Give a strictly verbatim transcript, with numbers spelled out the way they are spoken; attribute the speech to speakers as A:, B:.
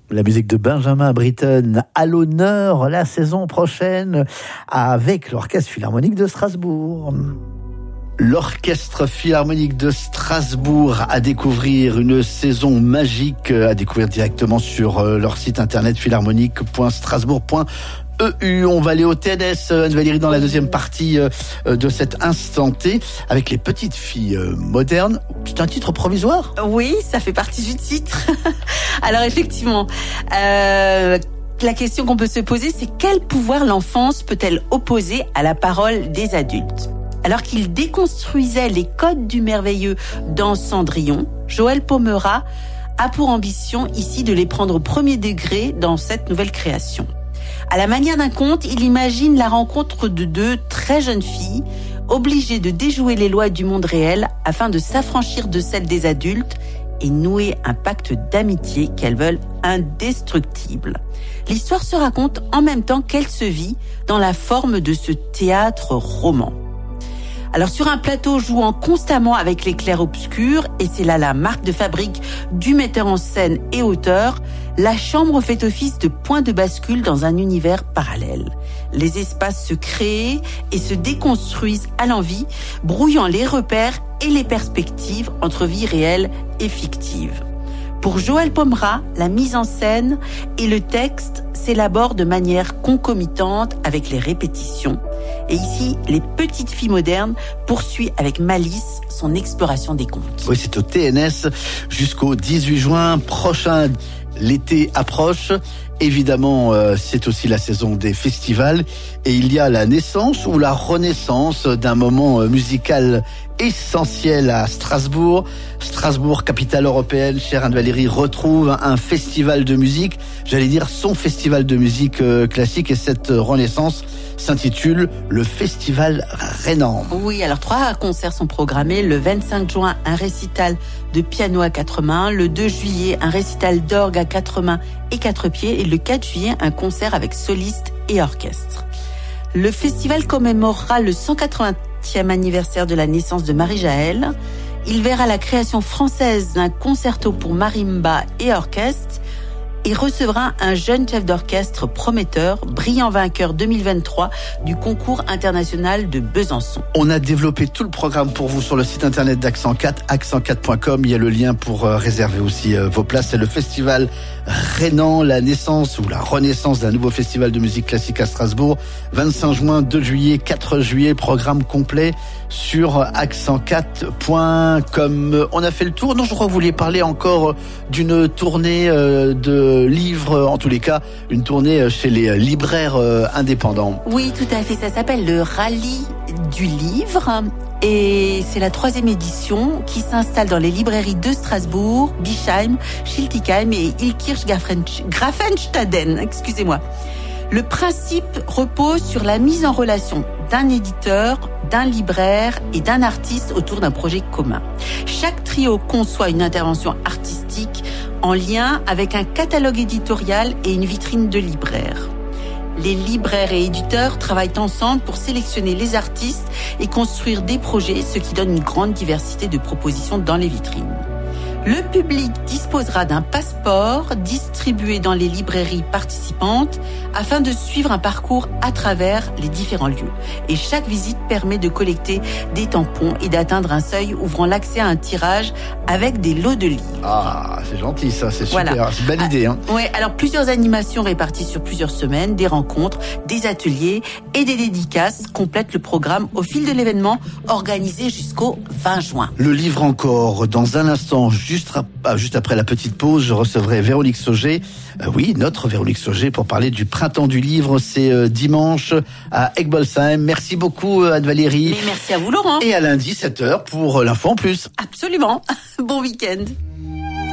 A: La musique de Benjamin Britten à l'honneur la saison prochaine avec l'Orchestre Philharmonique de Strasbourg. L'Orchestre Philharmonique de Strasbourg à découvrir une saison magique, à découvrir directement sur leur site internet philharmonique point strasbourg point e u. On va aller au T N S, Anne-Valérie, dans la deuxième partie de cet instant T avec les petites filles modernes. C'est un titre provisoire ?
B: Oui, ça fait partie du titre. Alors effectivement, euh, la question qu'on peut se poser, c'est quel pouvoir l'enfance peut-elle opposer à la parole des adultes ? Alors qu'il déconstruisait les codes du merveilleux dans Cendrillon, Joël Pomera a pour ambition ici de les prendre au premier degré dans cette nouvelle création. À la manière d'un conte, il imagine la rencontre de deux très jeunes filles obligées de déjouer les lois du monde réel afin de s'affranchir de celles des adultes et nouer un pacte d'amitié qu'elles veulent indestructible. L'histoire se raconte en même temps qu'elle se vit dans la forme de ce théâtre roman. Alors sur un plateau jouant constamment avec les clairs-obscurs, et c'est là la marque de fabrique du metteur en scène et auteur, la chambre fait office de point de bascule dans un univers parallèle. Les espaces se créent et se déconstruisent à l'envi, brouillant les repères et les perspectives entre vie réelle et fictive. Pour Joël Pomera, la mise en scène et le texte s'élaborent de manière concomitante avec les répétitions. Et ici, les petites filles modernes poursuivent avec malice son exploration des contes.
A: Oui, c'est au T N S jusqu'au dix-huit juin prochain. L'été approche. Évidemment, euh, c'est aussi la saison des festivals. Et il y a la naissance ou la renaissance d'un moment musical essentiel à Strasbourg. Strasbourg, capitale européenne, chère Anne-Valérie, retrouve un festival de musique. J'allais dire son festival de musique euh, classique. Et cette renaissance s'intitule le Festival Rhénan.
B: Oui, alors trois concerts sont programmés. Le vingt-cinq juin, un récital de piano à quatre mains. Le deux juillet, un récital d'orgue à quatre mains et quatre pieds. Et le quatre juillet, un concert avec solistes et orchestre. Le festival commémorera le cent quatre-vingtième anniversaire de la naissance de Marie-Jaël. Il verra la création française d'un concerto pour marimba et orchestre et recevra un jeune chef d'orchestre prometteur, brillant vainqueur deux mille vingt-trois du concours international de Besançon.
A: On a développé tout le programme pour vous sur le site internet d'Accent quatre, accent quatre point com. Il y a le lien pour réserver aussi vos places. C'est le festival Rhénan, la naissance ou la renaissance d'un nouveau festival de musique classique à Strasbourg. vingt-cinq juin, deux juillet, quatre juillet, programme complet sur accent quatre point com. On a fait le tour. Non, je crois que vous vouliez parler encore d'une tournée de livres, en tous les cas, une tournée chez les libraires indépendants.
B: Oui, tout à fait. Ça s'appelle le Rallye du livre. Et c'est la troisième édition qui s'installe dans les librairies de Strasbourg, Bischheim, Schiltigheim et Ilkirch-Grafenstaden. Excusez-moi. Le principe repose sur la mise en relation d'un éditeur, d'un libraire et d'un artiste autour d'un projet commun. Chaque trio conçoit une intervention artistique en lien avec un catalogue éditorial et une vitrine de libraire. Les libraires et éditeurs travaillent ensemble pour sélectionner les artistes et construire des projets, ce qui donne une grande diversité de propositions dans les vitrines. Le public disposera d'un passeport distribué dans les librairies participantes afin de suivre un parcours à travers les différents lieux. Et chaque visite permet de collecter des tampons et d'atteindre un seuil ouvrant l'accès à un tirage avec des lots de livres.
A: Ah, c'est gentil ça, c'est super,
B: voilà.
A: C'est une belle idée. Hein.
B: Ah, ouais, alors plusieurs animations réparties sur plusieurs semaines, des rencontres, des ateliers et des dédicaces complètent le programme au fil de l'événement organisé jusqu'au vingt juin.
A: Le livre encore, dans un instant, juste, juste après la petite pause, je recevrai Véronique Sauger, euh, oui, notre Véronique Sauger, pour parler du printemps du livre. C'est euh, dimanche à Egbolsheim. Merci beaucoup Anne-Valérie.
B: Mais merci à vous Laurent.
A: Et à lundi sept heures pour l'info en plus.
B: Absolument. Bon week-end.